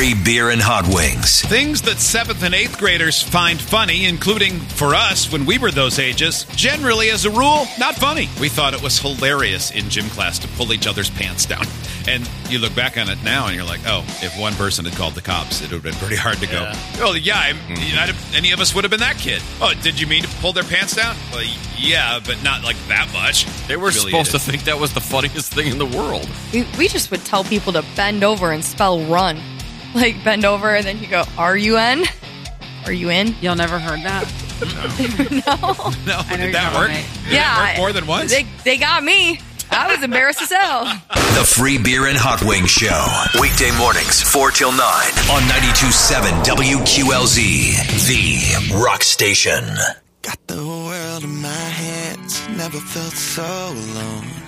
Free beer and hot wings. Things that 7th and 8th graders find funny, including for us when we were those ages, generally, as a rule, not funny. We thought it was hilarious in gym class to pull each other's pants down. And you look back on it now and you're like, oh, if one person had called the cops, it would have been pretty hard to go, well, yeah, any of us would have been that kid. Oh, did you mean to pull their pants down? Well, yeah, but not like that much. They were supposed to think that was the funniest thing in the world. We just would tell people to bend over and spell run. Like, bend over, and then you go, R-U-N? Are you in? Y'all never heard that? No. No, did that work? Did that work more than once? They got me. I was embarrassed as hell. The Free Beer and Hot Wings Show. Weekday mornings, 4 till 9 on 92.7 WQLZ, the rock station. Got the world in my hands, never felt so alone.